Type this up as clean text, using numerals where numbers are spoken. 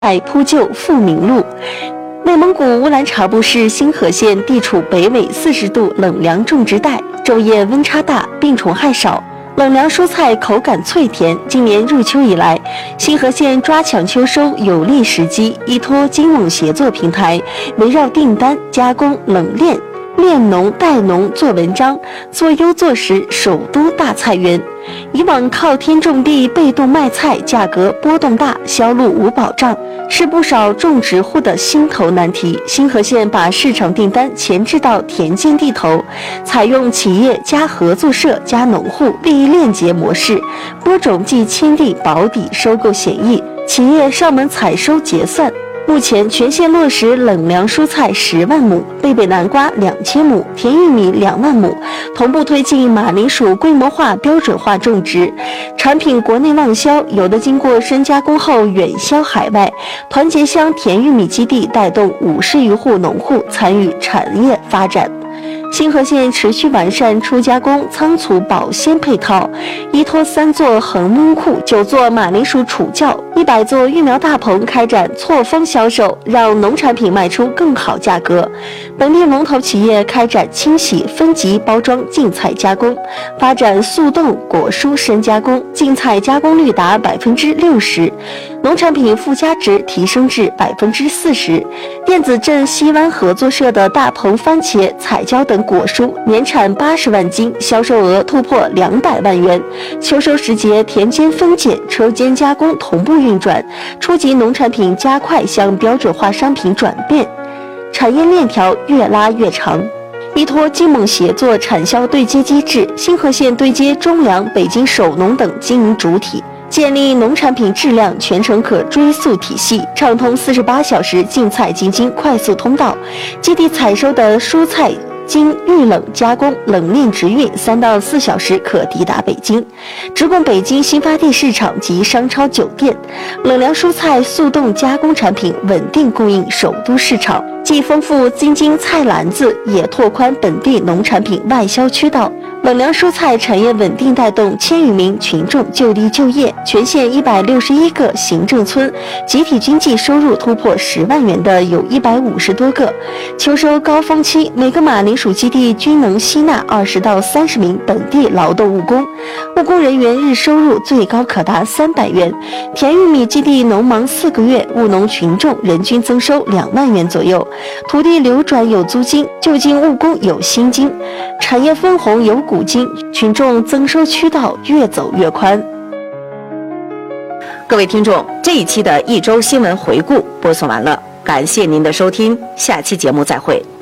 铺就富民路。内蒙古乌兰察布市新河县地处北纬40度冷凉种植带，昼夜温差大，病虫害少，冷凉蔬菜口感脆甜。今年入秋以来，新河县抓抢秋收有利时机，依托金网协作平台，围绕订单、加工、冷链、炼农、代农做文章，做优做实，首都大菜园。以往靠天种地被动卖菜，价格波动大，销路无保障，是不少种植户的心头难题。新河县把市场订单前置到田间地头，采用企业加合作社加农户利益链接模式，播种即签订保底收购协议，企业上门采收结算。目前全县落实冷凉蔬菜10万亩，贝贝南瓜2000亩，甜玉米2万亩，同步推进马铃薯规模化标准化种植，产品国内望销，有的经过深加工后远销海外。团结乡甜玉米基地带动50余户农户参与产业发展。新河县持续完善初加工仓储保鲜配套，依托3座恒温库、9座马铃薯储窖、100座育苗大棚开展错峰销售，让农产品卖出更好价格。本地龙头企业开展清洗、分级、包装、净菜加工，发展速冻果蔬深加工，净菜加工率达60%，农产品附加值提升至40%。电子镇西湾合作社的大棚番茄、彩椒等果蔬年产80万斤，销售额突破200万元。秋收时节，田间分拣、车间加工同步运转，初级农产品加快向标准化商品转变，产业链条越拉越长。依托金盟协作产销对接机制，新河县对接中粮、北京首农等经营主体，建立农产品质量全程可追溯体系，畅通48小时净菜进京快速通道，基地采收的蔬菜经预冷加工、冷链直运3到4小时可抵达北京，直供北京新发地市场及商超酒店。冷凉蔬菜速冻加工产品稳定供应首都市场，既丰富京津菜篮子，也拓宽本地农产品外销渠道。冷凉蔬菜产业稳定带动1000余名群众就地就业，全县161个行政村集体经济收入突破10万元的有150多个。秋收高峰期，每个马铃薯基地均能吸纳20到30名本地劳动务工，务工人员日收入最高可达300元。甜玉米基地农忙4个月，务农群众人均增收2万元左右，土地流转有租金，就近务工有薪金，产业分红有股金，群众增收渠道越走越宽。 各位听众，这一期的一周新闻回顾播送完了，感谢您的收听，下期节目再会。